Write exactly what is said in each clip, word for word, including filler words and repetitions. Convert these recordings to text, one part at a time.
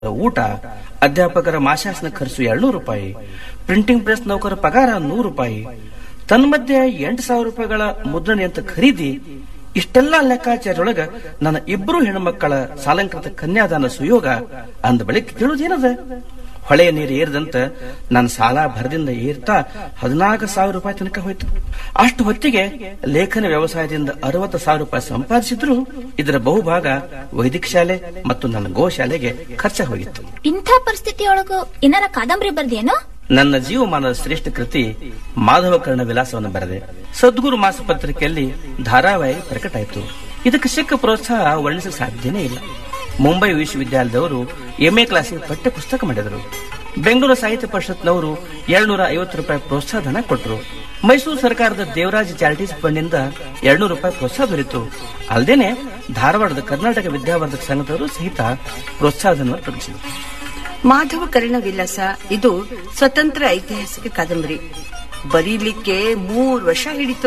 ಊಟ, ಅಧ್ಯಾಪಕರ ಮಾಶಾಸನ ಖರ್ಚು ಎರಡ್ನೂರು ರೂಪಾಯಿ, ಪ್ರಿಂಟಿಂಗ್ ಪ್ರೆಸ್ ನೌಕರ ಪಗಾರ ನೂರು ರೂಪಾಯಿ, ತನ್ಮಧ್ಯೆ ಎಂಟು ಸಾವಿರ ರೂಪಾಯಿಗಳ ಮುದ್ರಣೆ ಅಂತ ಖರೀದಿ. ಇಷ್ಟೆಲ್ಲಾ ಲೆಕ್ಕಾಚಾರೊಳಗ ನನ್ನ ಇಬ್ಬರು ಹೆಣ್ಮಕ್ಕಳ ಸಾಲಂಕೃತ ಕನ್ಯಾದಾನ ಸುಯೋಗ ಅಂದ ಬಳಿಕ ತಿಳಿದೇನದ. ಹೊಳೆಯ ನೀರು ಏರಿದಂತ ನನ್ನ ಸಾಲ ಭರದಿಂದ ಏರ್ತಾ ಹದಿನಾಲ್ಕು ಸಾವಿರ ರೂಪಾಯಿ ತನಕ ಹೋಯ್ತು. ಅಷ್ಟು ಹೊತ್ತಿಗೆ ಲೇಖನ ವ್ಯವಸಾಯದಿಂದ ಅರವತ್ತು ಸಾವಿರ ರೂಪಾಯಿ ಸಂಪಾದಿಸಿದ್ರು ಇದರ ಬಹುಭಾಗ ವೈದಿಕ ಶಾಲೆ ಮತ್ತು ನನ್ನ ಗೋಶಾಲೆಗೆ ಖರ್ಚ ಹೋಗಿತ್ತು. ಇಂಥ ಪರಿಸ್ಥಿತಿಯೊಳಗೂ ಏನಾರ ಕಾದಂಬರಿ ಬರ್ದೇನೋ? ನನ್ನ ಜೀವಮಾನದ ಶ್ರೇಷ್ಠ ಕೃತಿ ಮಾಧವಕರ್ಣ ವಿಲಾಸವನ್ನು ಬರೆದೆ. ಸದ್ಗುರು ಮಾಸ ಪತ್ರಿಕೆಯಲ್ಲಿ ಧಾರಾವಾಹಿ ಪ್ರಕಟ ಆಯಿತು. ಇದಕ್ಕೆ ಸಿಕ್ಕ ಪ್ರೋತ್ಸಾಹ ವರ್ಣಿಸಲು ಸಾಧ್ಯನೇ ಇಲ್ಲ. ಮುಂಬೈ ವಿಶ್ವವಿದ್ಯಾಲಯದವರು ಎಂಎ ಕ್ಲಾಸಿಗೆ ಪಠ್ಯ ಪುಸ್ತಕ ಮಾಡಿದರು. ಬೆಂಗಳೂರು ಸಾಹಿತ್ಯ ಪರಿಷತ್ನವರು ಎರಡ್ನೂರ ಐವತ್ತು ರೂಪಾಯಿ ಪ್ರೋತ್ಸಾಹ ಧನ ಕೊಟ್ಟರು. ಮೈಸೂರು ಸರ್ಕಾರದ ದೇವರಾಜ್ ಚಾರಿಟೀಸ್ ಫಂಡ್ನಿಂದ ಎರಡ್ನೂರು ರೂಪಾಯಿ ಪ್ರೋತ್ಸಾಹ ದೊರೆಯಿತು. ಅಲ್ಲದೇನೆ ಧಾರವಾಡದ ಕರ್ನಾಟಕ ವಿದ್ಯಾವರ್ಧಕ ಸಂಘದವರು ಸಹಿತ ಪ್ರೋತ್ಸಾಹ ಧನ ಪ್ರಕಟಿಸಿದರು. ಮಾಧವಕರ್ಣ ವಿಲಾಸ ಇದು ಸ್ವತಂತ್ರ ಐತಿಹಾಸಿಕ ಕಾದಂಬರಿ. ಬರೀಲಿಕ್ಕೆ ಮೂರು ವರ್ಷ ಹಿಡಿತು.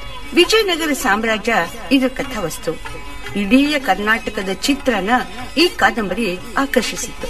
ವಿಜಯನಗರ ಸಾಮ್ರಾಜ್ಯ ಇದರ ಕಥಾವಸ್ತು. ಇಡೀ ಕರ್ನಾಟಕದ ಚಿತ್ರನ ಈ ಕಾದಂಬರಿ ಆಕರ್ಷಿಸಿತ್ತು.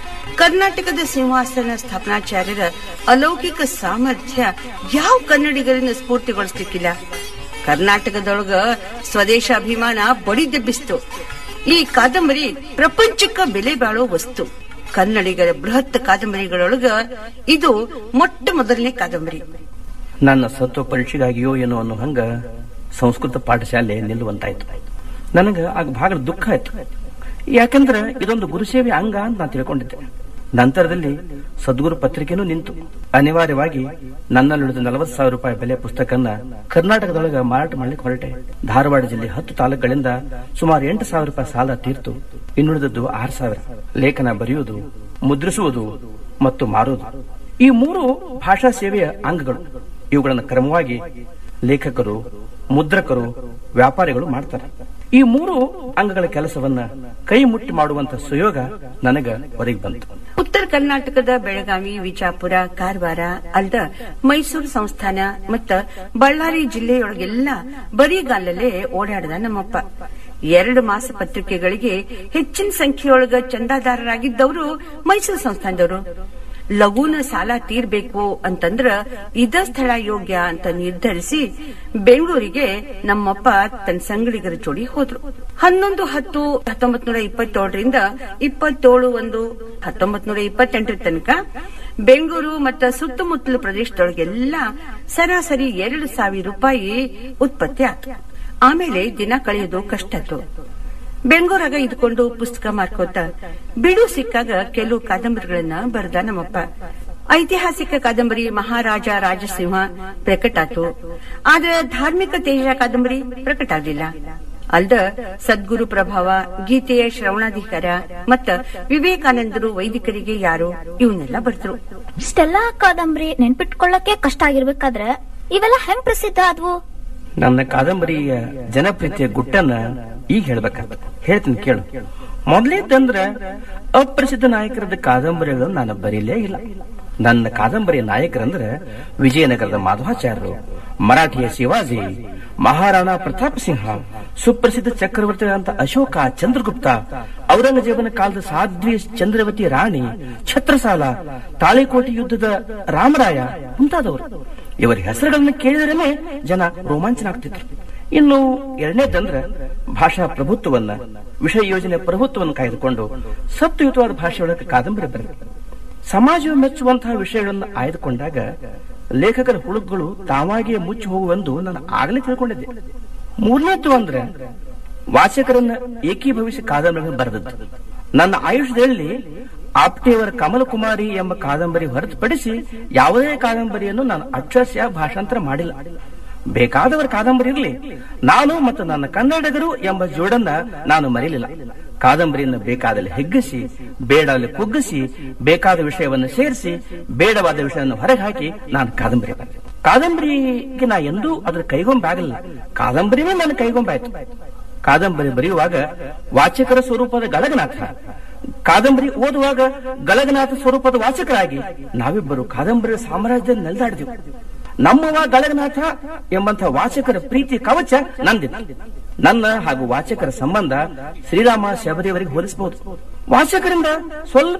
ಕರ್ನಾಟಕದ ಸಿಂಹಾಸನ ಸ್ಥಾಪನಾಚಾರ್ಯರ ಅಲೌಕಿಕ ಸಾಮರ್ಥ್ಯ ಯಾವ ಕನ್ನಡಿಗರನ್ನು ಸ್ಫೂರ್ತಿಗೊಳಿಸಲಿಕ್ಕಿಲ್ಲ. ಕರ್ನಾಟಕದೊಳಗ ಸ್ವದೇಶಾಭಿಮಾನ ಬಡಿದೆಬ್ಬಿಸ್ತು. ಈ ಕಾದಂಬರಿ ಪ್ರಪಂಚಕ್ಕ ಬೆಲೆ ಬಾಳೋ ವಸ್ತು. ಕನ್ನಡಿಗರ ಬೃಹತ್ ಕಾದಂಬರಿಗಳೊಳಗ ಇದು ಮೊಟ್ಟ ಮೊದಲನೇ ಕಾದಂಬರಿ. ನನ್ನ ಸತ್ವ ಪರೀಕ್ಷೆಗಾಗಿಯೋ ಏನೋ ಅನ್ನೋ ಹಂಗ ಸಂಸ್ಕೃತ ಪಾಠಶಾಲೆ ನಿಲ್ಲುವಂತಾಯ್ತು. ನನಗ ಆಗ ಭಾಳ ದುಃಖ ಆಯ್ತು. ಯಾಕಂದ್ರೆ ಇದೊಂದು ಗುರುಸೇವೆ ಅಂಗ ಅಂತ ನಾನು ತಿಳ್ಕೊಂಡಿದ್ದೆ. ನಂತರದಲ್ಲಿ ಸದ್ಗುರು ಪತ್ರಿಕೆನೂ ನಿಂತು ಅನಿವಾರ್ಯವಾಗಿ ನನ್ನಲ್ಲಿಳಿದ ನಲವತ್ತು ಸಾವಿರ ರೂಪಾಯಿ ಬೆಲೆ ಪುಸ್ತಕನ್ನ ಕರ್ನಾಟಕದೊಳಗ ಮಾರಾಟ ಮಾಡ್ಲಿಕ್ಕೆ ಹೊರಟೆ. ಧಾರವಾಡ ಜಿಲ್ಲೆ ಹತ್ತು ತಾಲೂಕುಗಳಿಂದ ಸುಮಾರು ಎಂಟು ಸಾವಿರ ರೂಪಾಯಿ ಸಾಲ ತೀರ್ತು. ಇನ್ನುಳಿದದ್ದು ಆರು ಸಾವಿರ. ಲೇಖನ ಬರೆಯುವುದು, ಮುದ್ರಿಸುವುದು ಮತ್ತು ಮಾರುವುದು ಈ ಮೂರು ಭಾಷಾ ಸೇವೆಯ ಅಂಗಗಳು. ಇವುಗಳನ್ನು ಕ್ರಮವಾಗಿ ಲೇಖಕರು, ಮುದ್ರಕರು, ವ್ಯಾಪಾರಿಗಳು ಮಾಡ್ತಾರೆ. ಈ ಮೂರು ಅಂಗಗಳ ಕೆಲಸವನ್ನ ಕೈ ಮುಟ್ಟಿ ಮಾಡುವಂತ ಸುಯೋಗ ನನಗ ಹೊರಗೆ ಬಂತು. ಉತ್ತರ ಕರ್ನಾಟಕದ ಬೆಳಗಾವಿ, ವಿಜಾಪುರ, ಕಾರವಾರ ಅಲ್ದ ಮೈಸೂರು ಸಂಸ್ಥಾನ ಮತ್ತ ಬಳ್ಳಾರಿ ಜಿಲ್ಲೆಯೊಳಗೆಲ್ಲ ಬರಿಗಾಲಲ್ಲೇ ಓಡಾಡದ ನಮ್ಮಪ್ಪ. ಎರಡು ಮಾಸ ಪತ್ರಿಕೆಗಳಿಗೆ ಹೆಚ್ಚಿನ ಸಂಖ್ಯೆಯೊಳಗ ಚಂದಾದಾರರಾಗಿದ್ದವರು ಮೈಸೂರು ಸಂಸ್ಥಾನದವರು. ಲಘುನ ಸಾಲ ತೀರ್ಬೇಕು ಅಂತಂದ್ರ ಇದ ಸ್ಥಳ ಯೋಗ್ಯ ಅಂತ ನಿರ್ಧರಿಸಿ ಬೆಂಗಳೂರಿಗೆ ನಮ್ಮಪ್ಪ ತನ್ನ ಸಂಗಡಿಗರ ಜೋಡಿ ಹೋದ್ರು. ಹನ್ನೊಂದು ಹತ್ತು ಹತ್ತೊಂಬತ್ ನೂರ ಇಪ್ಪತ್ತೇಳರಿಂದ ಇಪ್ಪತ್ತೇಳು ಒಂದು ಹತ್ತೊಂಬತ್ ನೂರ ಇಪ್ಪತ್ತೆಂಟರ ತನಕ ಬೆಂಗಳೂರು ಮತ್ತು ಸುತ್ತಮುತ್ತಲ ಪ್ರದೇಶದೊಳಗೆಲ್ಲ ಸರಾಸರಿ ಎರಡು ಸಾವಿರ ರೂಪಾಯಿ ಉತ್ಪತ್ತಿ ಆಯ್ತು. ಆಮೇಲೆ ದಿನ ಕಳೆಯೋದು ಕಷ್ಟ ಆಯ್ತು. ಬೆಂಗಳೂರಾಗ ಇದ್ಕೊಂಡು ಪುಸ್ತಕ ಮಾರ್ಕೋತ ಬಿಡು ಸಿಕ್ಕಾಗ ಕೆಲವು ಕಾದಂಬರಿಗಳನ್ನ ಬರೆದ ನಮ್ಮಪ್ಪ. ಐತಿಹಾಸಿಕ ಕಾದಂಬರಿ ಮಹಾರಾಜ ರಾಜಸಿಂಹ ಪ್ರಕಟ ಆತು. ಆದ್ರೆ ಧಾರ್ಮಿಕ ತೇಜ ಕಾದಂಬರಿ ಪ್ರಕಟ ಆಗಲಿಲ್ಲ. ಅಲ್ದ ಸದ್ಗುರು ಪ್ರಭಾವ, ಗೀತೆಯ ಶ್ರವಣಾಧಿಕಾರ ಮತ್ತ ವಿವೇಕಾನಂದರು ವೈದಿಕರಿಗೆ ಯಾರು ಇವನ್ನೆಲ್ಲ ಬರೆದ್ರು. ಇಷ್ಟೆಲ್ಲಾ ಕಾದಂಬರಿ ನೆನ್ಪಿಟ್ಕೊಳ್ಳಕ್ಕೆ ಕಷ್ಟ ಆಗಿರ್ಬೇಕಾದ್ರೆ ಇವೆಲ್ಲ ಹೆಂಗ್ ಪ್ರಸಿದ್ಧ ಆದ್ವು? ನನ್ನ ಕಾದಂಬರಿಯ ಜನಪ್ರಿಯತೆಯ ಗುಟ್ಟನ್ನ ಈಗ ಹೇಳ್ಬೇಕಾದ ಹೇಳ್ತೀನಿ ಕೇಳು. ಮೊದಲೇದಂದ್ರ ಅಪ್ರಸಿದ್ಧ ನಾಯಕರದ ಕಾದಂಬರಿಗಳನ್ನು ನಾನು ಬರೀಲೇ ಇಲ್ಲ. ನನ್ನ ಕಾದಂಬರಿಯ ನಾಯಕರಂದ್ರ ವಿಜಯನಗರದ ಮಾಧವಾಚಾರ್ಯರು, ಮರಾಠಿಯ ಶಿವಾಜಿ, ಮಹಾರಾಣಾ ಪ್ರತಾಪ ಸಿಂಹ, ಸುಪ್ರಸಿದ್ಧ ಚಕ್ರವರ್ತಿಗಳಂತ ಅಶೋಕ, ಚಂದ್ರಗುಪ್ತ, ಔರಂಗಜೇಬನ ಕಾಲದ ಸಾಧ್ವಿ ಚಂದ್ರವತಿ ರಾಣಿ, ಛತ್ರಸಾಲ, ತಾಳಿಕೋಟೆ ಯುದ್ಧದ ರಾಮರಾಯ ಮುಂತಾದವರು. ಇವರ ಹೆಸರುಗಳನ್ನ ಕೇಳಿದರೇನೆ ಜನ ರೋಮಾಂಚನ ಆಗ್ತಿದ್ರು. ಇನ್ನು ಎರಡನೇದಂದ್ರ ಭಾಷಾ ಪ್ರಭುತ್ವವನ್ನ, ವಿಷಯ ಯೋಜನೆ ಪ್ರಭುತ್ವವನ್ನು ಕಾಯ್ದುಕೊಂಡು ಸತ್ವಯುತವಾದ ಭಾಷೆಯೊಳಗೆ ಕಾದಂಬರಿ ಬರೆದ. ಸಮಾಜವು ಮೆಚ್ಚುವಂತಹ ವಿಷಯಗಳನ್ನು ಆಯ್ದುಕೊಂಡಾಗ ಲೇಖಕರ ಹುಳುಕುಗಳು ತಾವಾಗಿಯೇ ಮುಚ್ಚಿ ಹೋಗುವೆಂದು ನಾನು ಆಗಲೇ ತಿಳ್ಕೊಂಡಿದ್ದೆ. ಮೂರನೇದ್ದು ಅಂದ್ರೆ ವಾಚಕರನ್ನ ಏಕೀಭವಿಸಿ ಕಾದಂಬರಿಗಳನ್ನು ಬರೆದದ್ದು. ನನ್ನ ಆಯುಷ್ಯದಲ್ಲಿ ಆಪ್ಟೆಯವರ ಕಮಲಕುಮಾರಿ ಎಂಬ ಕಾದಂಬರಿ ಹೊರತುಪಡಿಸಿ ಯಾವುದೇ ಕಾದಂಬರಿಯನ್ನು ನಾನು ಅಕ್ಷರಶಃ ಭಾಷಾಂತರ ಮಾಡಿಲ್ಲ. ಬೇಕಾದವರ ಕಾದಂಬರಿ ಇರಲಿ, ನಾನು ಮತ್ತು ನನ್ನ ಕನ್ನಡಿಗರು ಎಂಬ ಜೋಡನ್ನ ನಾನು ಮರೆಯಲಿಲ್ಲ. ಕಾದಂಬರಿಯನ್ನು ಬೇಕಾದಲ್ಲಿ ಹೆಗ್ಗಿಸಿ, ಬೇಡಲ್ಲಿ ಕುಗ್ಗಿಸಿ, ಬೇಕಾದ ವಿಷಯವನ್ನು ಸೇರಿಸಿ, ಬೇಡವಾದ ವಿಷಯವನ್ನು ಹೊರಗೆ ಹಾಕಿ ನಾನು ಕಾದಂಬರಿ ಬರೆದೆ. ಕಾದಂಬರಿಗೆ ನಾ ಎಂದೂ ಅದ್ರ ಕೈಗೊಂಬಾಗಲಿಲ್ಲ. ಕಾದಂಬರಿನೇ ನನ್ನ ಕೈಗೊಂಬಾಯ್ತು. ಕಾದಂಬರಿ ಬರೆಯುವಾಗ ವಾಚಕರ ಸ್ವರೂಪದ ಗಳಗನಾಥ, ಕಾದಂಬರಿ ಓದುವಾಗ ಗಳಗನಾಥ ಸ್ವರೂಪದ ವಾಚಕರಾಗಿ ನಾವಿಬ್ಬರು ಕಾದಂಬರಿಯ ಸಾಮ್ರಾಜ್ಯದಲ್ಲಿ ನೆಲೆದಾಡಿದೆವು. ನಮ್ಮವ ಗಳಗನಾಥ ಎಂಬಂತಹ ವಾಚಕರ ಪ್ರೀತಿ ಕವಚ ನಂದಿತ್ತು. ನನ್ನ ಹಾಗೂ ವಾಚಕರ ಸಂಬಂಧ ಶ್ರೀರಾಮ ಶಬರಿಯವರಿಗೆ ಹೋಲಿಸಬಹುದು. ವಾಚಕರಿಂದ ಸ್ವಲ್ಪ